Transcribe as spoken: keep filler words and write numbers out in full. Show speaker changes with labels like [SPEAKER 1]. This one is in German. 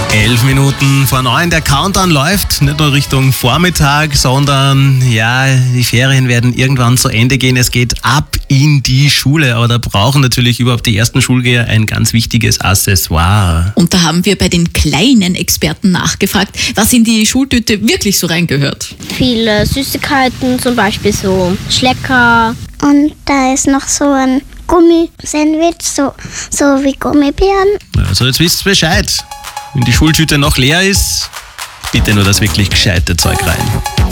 [SPEAKER 1] Elf Minuten vor neun, der Countdown läuft, nicht nur Richtung Vormittag, sondern ja, die Ferien werden irgendwann zu Ende gehen. Es geht ab in die Schule, aber da brauchen natürlich überhaupt die ersten Schulgeher ein ganz wichtiges Accessoire.
[SPEAKER 2] Und da haben wir bei den kleinen Experten nachgefragt, was in die Schultüte wirklich so reingehört.
[SPEAKER 3] Viele Süßigkeiten, zum Beispiel so Schlecker.
[SPEAKER 4] Und da ist noch so ein Gummisandwich, so, so wie Gummibären.
[SPEAKER 1] Also jetzt wisst ihr Bescheid. Wenn die Schultüte noch leer ist, bitte nur das wirklich gescheite Zeug rein.